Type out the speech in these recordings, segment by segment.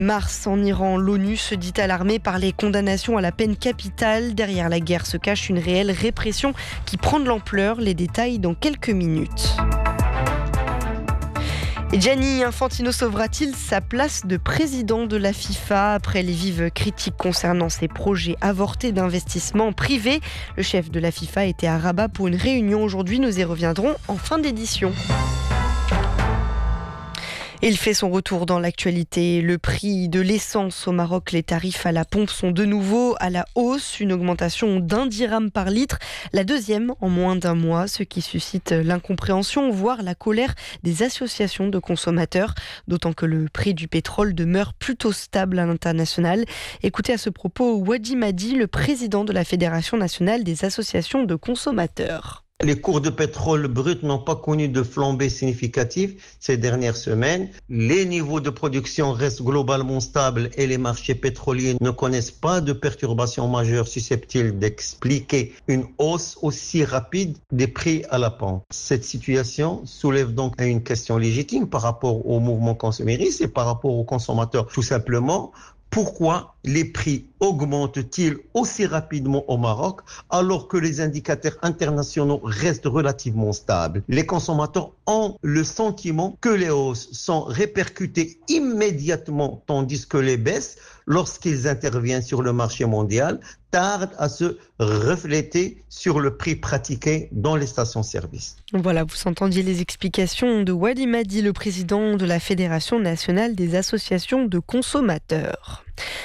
Mars en Iran, l'ONU se dit alarmée par les condamnations à la peine capitale. Derrière la guerre se cache une réelle répression qui prend de l'ampleur. Les détails dans quelques minutes. Et Gianni Infantino sauvera-t-il sa place de président de la FIFA après les vives critiques concernant ses projets avortés d'investissement privé? Le chef de la FIFA était à Rabat pour une réunion aujourd'hui. Nous y reviendrons en fin d'édition. Il fait son retour dans l'actualité. Le prix de l'essence au Maroc, les tarifs à la pompe sont de nouveau à la hausse. Une augmentation d'1 dirham par litre, la deuxième en moins d'un mois, ce qui suscite l'incompréhension, voire la colère des associations de consommateurs, d'autant que le prix du pétrole demeure plutôt stable à l'international. Écoutez à ce propos Wadi Madi, le président de la Fédération nationale des associations de consommateurs. Les cours de pétrole brut n'ont pas connu de flambée significative ces dernières semaines. Les niveaux de production restent globalement stables et les marchés pétroliers ne connaissent pas de perturbations majeures susceptibles d'expliquer une hausse aussi rapide des prix à la pompe. Cette situation soulève donc une question légitime par rapport au mouvement consumériste et par rapport aux consommateurs. Tout simplement, pourquoi les prix augmentent-ils aussi rapidement au Maroc alors que les indicateurs internationaux restent relativement stables? Les consommateurs ont le sentiment que les hausses sont répercutées immédiatement tandis que les baisses, lorsqu'ils interviennent sur le marché mondial, tardent à se refléter sur le prix pratiqué dans les stations-service. Voilà, vous entendiez les explications de Wadi Madi, le président de la Fédération nationale des associations de consommateurs.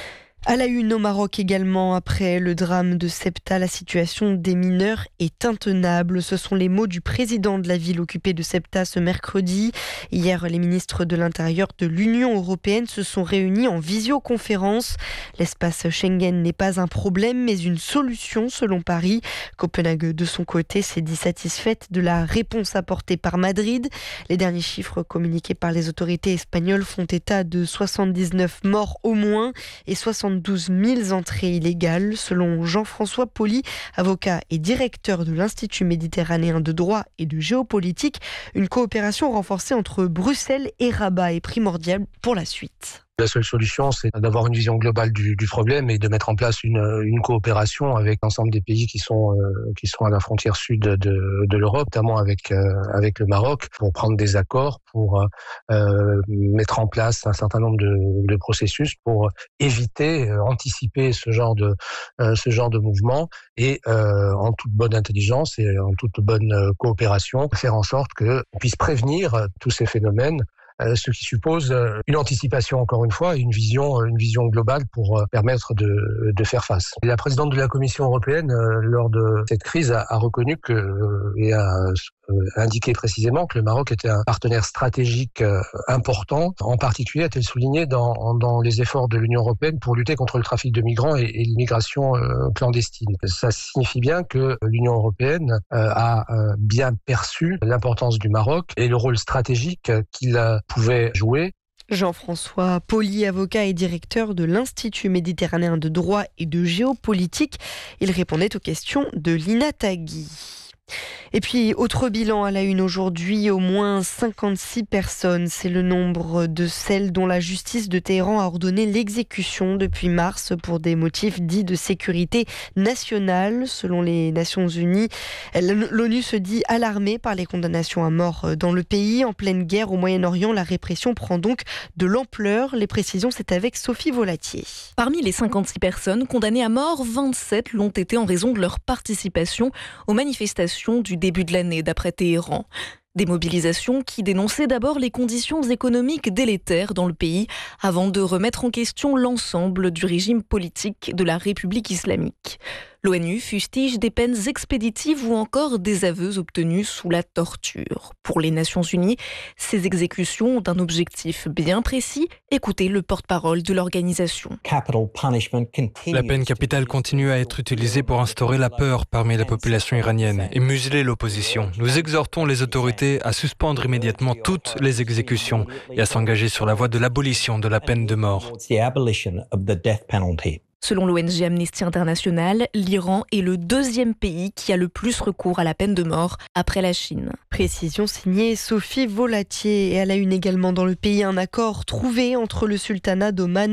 À la une au Maroc également, après le drame de Ceuta, la situation des mineurs est intenable. Ce sont les mots du président de la ville occupée de Ceuta ce mercredi. Hier, les ministres de l'Intérieur de l'Union européenne se sont réunis en visioconférence. L'espace Schengen n'est pas un problème, mais une solution selon Paris. Copenhague, de son côté, s'est dit satisfaite de la réponse apportée par Madrid. Les derniers chiffres communiqués par les autorités espagnoles font état de 79 morts au moins et 72 000 entrées illégales, selon Jean-François Poli, avocat et directeur de l'Institut méditerranéen de droit et de géopolitique. Une coopération renforcée entre Bruxelles et Rabat est primordiale pour la suite. La seule solution, c'est d'avoir une vision globale du problème et de mettre en place une coopération avec l'ensemble des pays qui sont à la frontière sud de l'Europe, notamment avec le Maroc, pour prendre des accords, pour mettre en place un certain nombre de processus pour éviter, anticiper ce genre de mouvement et en toute bonne intelligence et en toute bonne coopération, faire en sorte qu'on puisse prévenir tous ces phénomènes. Ce qui suppose une anticipation, encore une fois, et une vision globale pour permettre de faire face. Et la présidente de la Commission européenne, lors de cette crise, a reconnu et a indiqué précisément que le Maroc était un partenaire stratégique important. En particulier, a-t-elle souligné dans les efforts de l'Union européenne pour lutter contre le trafic de migrants et l'immigration clandestine. Ça signifie bien que l'Union européenne a bien perçu l'importance du Maroc et le rôle stratégique qu'il pouvait jouer. Jean-François Poli, avocat et directeur de l'Institut méditerranéen de droit et de géopolitique. Il répondait aux questions de Lina Tagui. Et puis, autre bilan à la une aujourd'hui, au moins 56 personnes. C'est le nombre de celles dont la justice de Téhéran a ordonné l'exécution depuis mars pour des motifs dits de sécurité nationale. Selon les Nations Unies, l'ONU se dit alarmée par les condamnations à mort dans le pays. En pleine guerre au Moyen-Orient, la répression prend donc de l'ampleur. Les précisions, c'est avec Sophie Volatier. Parmi les 56 personnes condamnées à mort, 27 l'ont été en raison de leur participation aux manifestations du début de l'année, d'après Téhéran. Des mobilisations qui dénonçaient d'abord les conditions économiques délétères dans le pays, avant de remettre en question l'ensemble du régime politique de la République islamique. L'ONU fustige des peines expéditives ou encore des aveux obtenus sous la torture. Pour les Nations Unies, ces exécutions ont un objectif bien précis. Écoutez le porte-parole de l'organisation. La peine capitale continue à être utilisée pour instaurer la peur parmi la population iranienne et museler l'opposition. Nous exhortons les autorités à suspendre immédiatement toutes les exécutions et à s'engager sur la voie de l'abolition de la peine de mort. Selon l'ONG Amnesty International, l'Iran est le deuxième pays qui a le plus recours à la peine de mort après la Chine. Précision signée Sophie Volatier. Et à la une également dans le pays, un accord trouvé entre le sultanat d'Oman